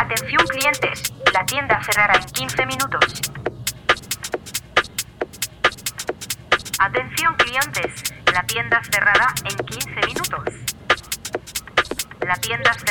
Atención clientes, la tienda cerrará en 15 minutos. Atención clientes, la tienda cerrará en 15 minutos. La tienda cerrará.